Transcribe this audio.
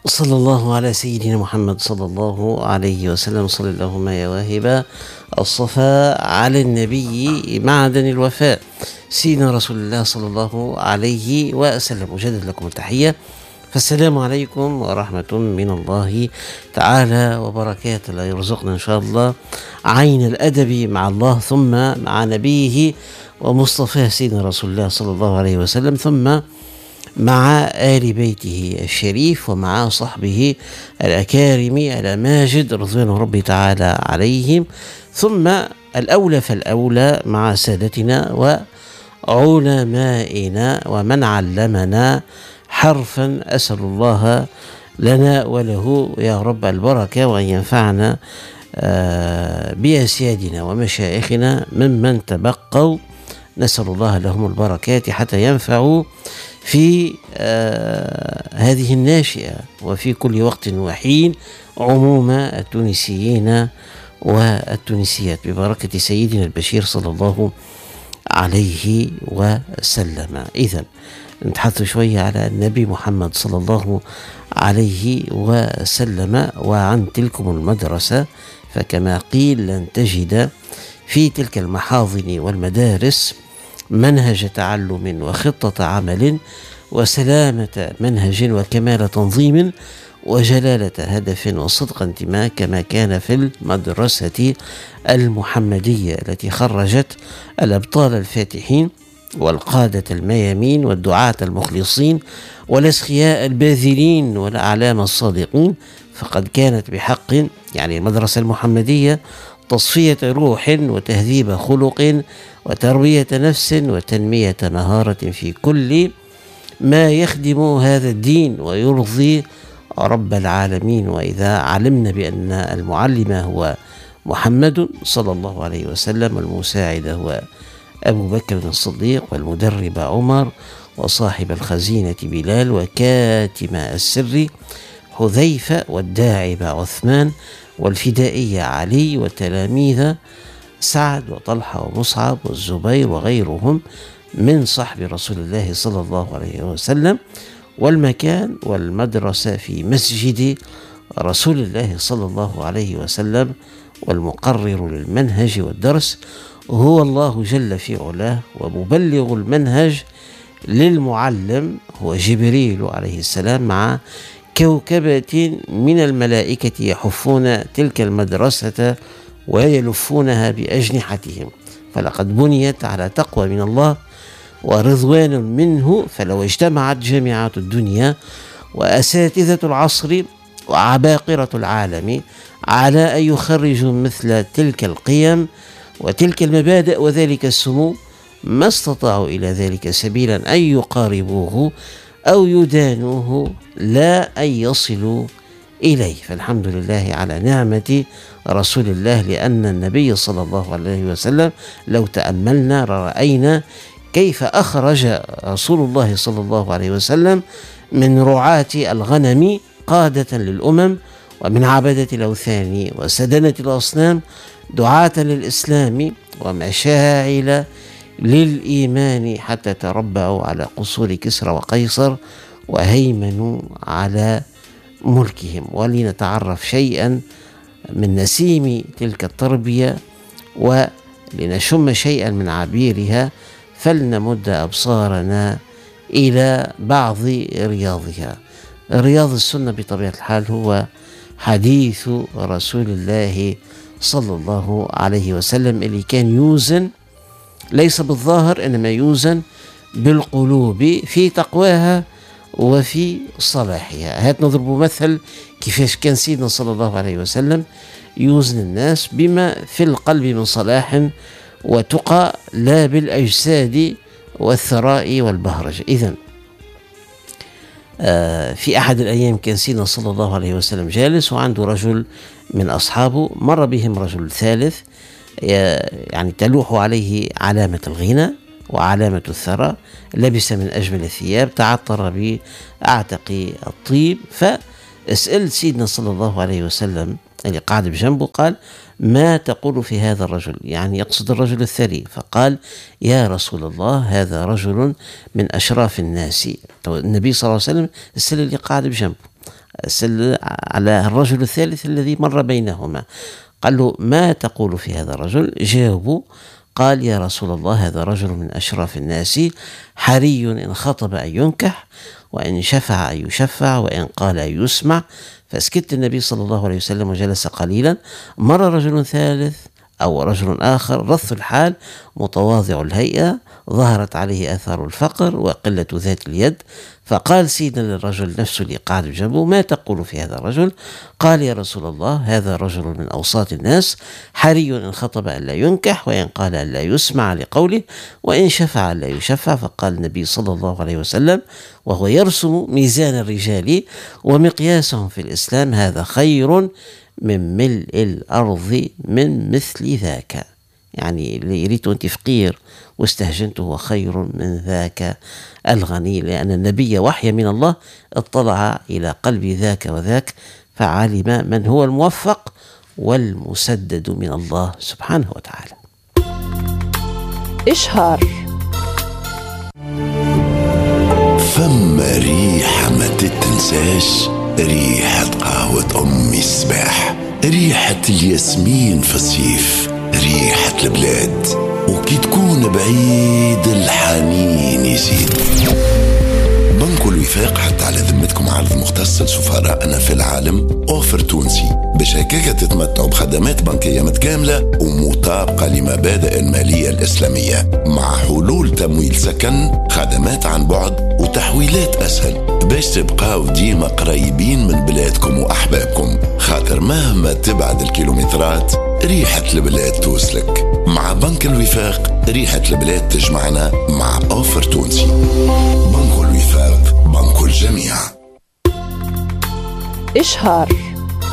صلى الله على سيدنا محمد صلى الله عليه وسلم. صل اللهم يا واهب الصفا على النبي معدن الوفاء سيدنا رسول الله صلى الله عليه وسلم. أجدد لكم التحية، فالسلام عليكم ورحمة من الله تعالى وبركاته. لا يرزقنا إن شاء الله عين الأدب مع الله، ثم مع نبيه ومصطفاه سيدنا رسول الله صلى الله عليه وسلم، ثم مع آل بيته الشريف ومع صحبه الأكارم الأماجد رضوان ربي تعالى عليهم، ثم الأولى فالأولى مع سادتنا وعلمائنا ومن علمنا حرفا. أسأل الله لنا وله يا رب البركة، وأن ينفعنا بأسيادنا ومشايخنا ممن تبقوا. نسأل الله لهم البركات حتى ينفعوا في هذه الناشئة وفي كل وقت وحين عموم التونسيين والتونسيات ببركة سيدنا البشير صلى الله عليه وسلم. إذن نتحدث شوية على النبي محمد صلى الله عليه وسلم وعن تلكم المدرسة. فكما قيل لن تجد في تلك المحاضن والمدارس منهج تعلم وخطة عمل وسلامة منهج وكمال تنظيم وجلالة هدف وصدق انتماء كما كان في المدرسة المحمدية التي خرجت الأبطال الفاتحين والقادة الميامين والدعاة المخلصين والأسخياء الباذلين والأعلام الصادقين. فقد كانت بحق يعني المدرسة المحمدية تصفية روح وتهذيب خلق وتربية نفس وتنمية مهارة في كل ما يخدم هذا الدين ويرضي رب العالمين. وإذا علمنا بأن المعلم هو محمد صلى الله عليه وسلم، والمساعد هو أبو بكر الصديق، والمدرب عمر، وصاحب الخزينة بلال، وكاتم السر حذيفة، والداعب عثمان، والفدائية علي، والتلاميذ سعد وطلحة ومصعب والزبير وغيرهم من صحب رسول الله صلى الله عليه وسلم. والمكان والمدرسة في مسجد رسول الله صلى الله عليه وسلم، والمقرر للمنهج والدرس هو الله جل في علاه، ومبلغ المنهج للمعلم هو جبريل عليه السلام مع كوكبة من الملائكة يحفون تلك المدرسة ويلفونها بأجنحتهم. فلقد بنيت على تقوى من الله ورضوان منه، فلو اجتمعت جامعات الدنيا وأساتذة العصر وعباقرة العالم على أن يخرجوا مثل تلك القيم وتلك المبادئ وذلك السمو، ما استطاعوا إلى ذلك سبيلا أن يقاربوه أو يدانوه، لا أن يصلوا إليه. فالحمد لله على نعمة رسول الله، لأن النبي صلى الله عليه وسلم لو تأملنا رأينا كيف أخرج رسول الله صلى الله عليه وسلم من رعاة الغنم قادة للأمم، ومن عبدة الأوثان وسدنة الأصنام دعاة للإسلام ومشاعل للإيمان، حتى تربعوا على قصور كسرى وقيصر وهيمنوا على ملكهم. ولنتعرف شيئا من نسيم تلك التربية ولنشم شيئا من عبيرها، فلنمد أبصارنا إلى بعض رياضها. رياض السنة بطبيعة الحال هو حديث رسول الله صلى الله عليه وسلم، اللي كان يوزن ليس بالظاهر إنما يوزن بالقلوب في تقواها وفي صلاحها. هات نضرب مثل كيفاش كان سيدنا صلى الله عليه وسلم يوزن الناس بما في القلب من صلاح وتقى، لا بالأجساد والثراء والبهرجة. إذن في أحد الأيام كان سيدنا صلى الله عليه وسلم جالس وعنده رجل من أصحابه، مر بهم رجل ثالث يعني تلوح عليه علامة الغنى وعلامة الثراء، لبس من أجمل الثياب، تعطر بأعتق الطيب. فاسأل سيدنا صلى الله عليه وسلم اللي قاعد بجنبه، قال: ما تقول في هذا الرجل؟ يعني يقصد الرجل الثري. فقال: يا رسول الله، هذا رجل من أشراف الناس. النبي صلى الله عليه وسلم السل اللي قاعد بجنبه سأل على الرجل الثالث الذي مر بينهما، قال له: ما تقول في هذا الرجل؟ جاوبوا، قال: يا رسول الله، هذا رجل من أشراف الناس، حري إن خطب أن ينكح، وإن شفع أن يشفع، وإن قال أن يسمع. فسكت النبي صلى الله عليه وسلم وجلس قليلا. مر رجل ثالث أو رجل آخر رث الحال، متواضع الهيئة، ظهرت عليه آثار الفقر وقلة ذات اليد. فقال سيدنا للرجل نفسه اللي قاعد بجنبه: ما تقول في هذا الرجل؟ قال: يا رسول الله، هذا رجل من أوساط الناس، حري إن خطب أن لا ينكح، وإن قال أن لا يسمع لقوله، وإن شفع أن لا يشفع. فقال النبي صلى الله عليه وسلم وهو يرسم ميزان الرجال ومقياسهم في الإسلام: هذا خير من ملء الأرض من مثل ذاك. يعني اللي يريد أنت فقير واستهجنته هو خير من ذاك الغني، لأن النبي وحي من الله اطلع إلى قلب ذاك وذاك، فعلم من هو الموفق والمسدد من الله سبحانه وتعالى. إشهار. فما ريحة ما تتنساش، ريحة قهوة أمي الصباح، ريحة الياسمين في الصيف، ريحة البلاد، وكي تكون بعيد الحنين يزيد. بنك الوفاق حتى على ذمتكم عرض مختص لسفراءنا في العالم، أوفر تونسي باش هكاك تتمتعوا بخدمات بنكية متكاملة ومطابقة لمبادئ المالية الإسلامية، مع حلول تمويل سكن، خدمات عن بعد، وتحويلات أسهل، باش تبقاو ديما قريبين من بلادكم وأحبابكم، خاطر مهما تبعد الكيلومترات ريحة البلاد توصلك. مع بنك الوفاق ريحة البلاد تجمعنا مع أوفر تونسي. بنك الوفاق، بنك الجميع. إشهار.